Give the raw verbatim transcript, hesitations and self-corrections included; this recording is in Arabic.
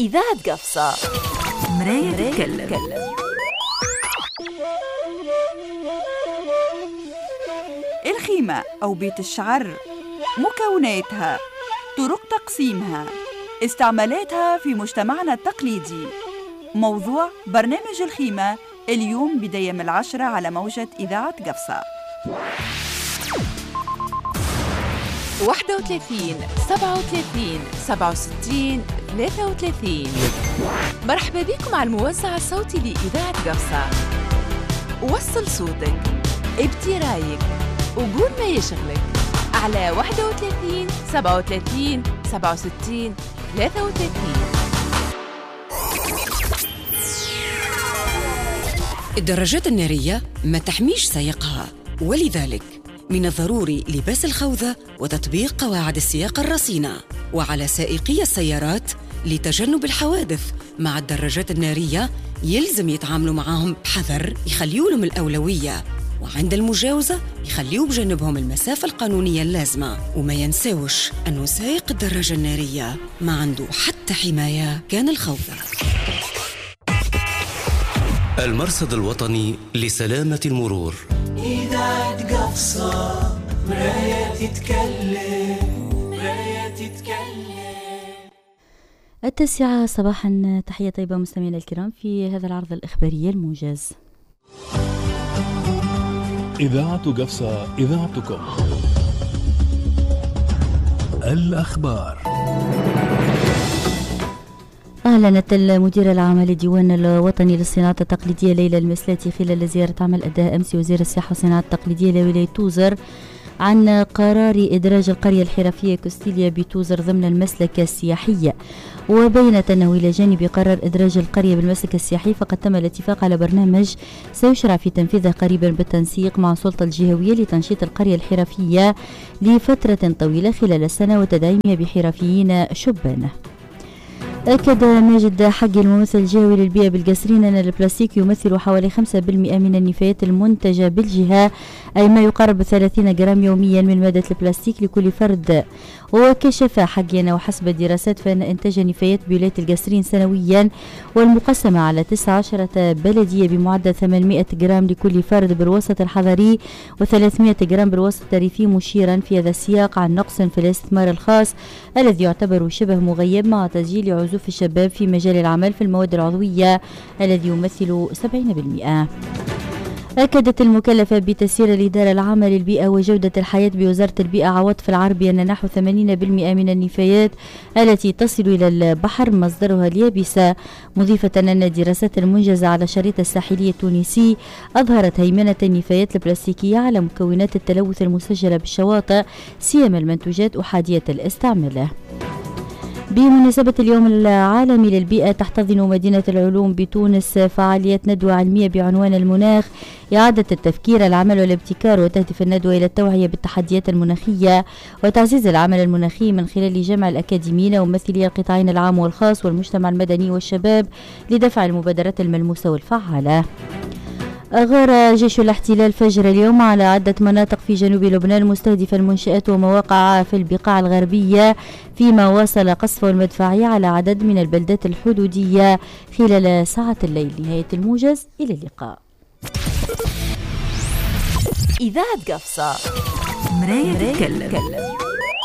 إذاعة قفصة مراية تتكلم. الخيمة أو بيت الشعر، مكوناتها، طرق تقسيمها، استعمالاتها في مجتمعنا التقليدي. موضوع برنامج الخيمة اليوم بداية من العشرة على موجة إذاعة قفصة. واحد وثلاثين سبعة وثلاثين سبعة وستين ثلاثة وثلاثين. مرحبا بكم على الموزع الصوتي لإذاعة قفصة. وصل صوتك، ابدي رايك، وقول ما يشغلك على واحد وثلاثين سبعة وثلاثين سبعة وستين ثلاثة وثلاثين. الدراجات النارية ما تحميش سائقها، ولذلك من الضروري لباس الخوذة وتطبيق قواعد السياقة الرصينة، وعلى سائقي السيارات لتجنب الحوادث مع الدراجات النارية يلزم يتعاملوا معهم بحذر، يخليوا لهم الأولوية، وعند المجاوزة يخليوا بجنبهم المسافة القانونية اللازمة. وما ينساوش أنه سائق الدراجة النارية ما عنده حتى حماية كان الخوذة. المرصد الوطني لسلامة المرور. إذاعة قفصة مراية تتكلم، مراية تتكلم. التاسعة صباحا، تحية طيبة مستمعينا الكرام في هذا العرض الإخباري الموجز. إذاعة قفصة، إذاعتكم. الأخبار. أعلنت المديرة العامة للديوان الوطني للصناعات التقليدية ليلى المسلاتي خلال زيارة عمل أداها أمس وزير السياحة والصناعات التقليدية لولاية توزر عن قرار إدراج القرية الحرفية كوستيليا بتوزر ضمن المسلكة السياحية. وبينت أنه إلى جانب قرار إدراج القرية بالمسلك السياحي، فقد تم الاتفاق على برنامج سيشرع في تنفيذه قريبا بالتنسيق مع السلطة الجهوية لتنشيط القرية الحرفية لفترة طويلة خلال السنة وتدعيمها بحرفيين شبان. أكد ماجد حقي الممثل الجهوي للبيئة بالقصرين أن البلاستيك يمثل حوالي خمسة بالمئة من النفايات المنتجة بالجهة، أي ما يقارب ثلاثين جرام يوميا من مادة البلاستيك لكل فرد. وكشف حقي أنه حسب الدراسات فإن إنتاج النفايات بولاية القصرين سنويا والمقسمة على تسعة عشر بلدية بمعدل ثمانمئة جرام لكل فرد بالوسط الحضري وثلاثمئة جرام بالوسط التريفي، مشيرا في هذا السياق عن نقص في الاستثمار الخاص الذي يعتبر شبه مغيب مع تسجيل عزوف الشباب في مجال العمل في المواد العضوية الذي يمثل سبعين بالمئة. أكدت المكلفة بتسيير الإدارة العامة للبيئة وجودة الحياة بوزارة البيئة عواطف العربي أن نحو ثمانين بالمئة من النفايات التي تصل إلى البحر مصدرها اليابسة، مضيفة أن الدراسات المنجزة على الشريط الساحلي التونسي أظهرت هيمنة النفايات البلاستيكية على مكونات التلوث المسجلة بالشواطئ، سيما المنتوجات أحادية الاستعمال. بمناسبة اليوم العالمي للبيئة، تحتضن مدينة العلوم بتونس فعالية ندوة علمية بعنوان المناخ، إعادة التفكير، العمل والابتكار، وتهدف الندوة إلى التوعية بالتحديات المناخية وتعزيز العمل المناخي من خلال جمع الأكاديميين وممثلي القطاعين العام والخاص والمجتمع المدني والشباب لدفع المبادرات الملموسة والفعالة. أغار جيش الاحتلال فجر اليوم على عدة مناطق في جنوب لبنان مستهدفا منشآت ومواقع في البقاع الغربية، فيما واصل قصفه المدفعية على عدد من البلدات الحدودية خلال ساعات الليل. نهاية الموجز، إلى اللقاء. إذاعة قفصة مراية تتكلم.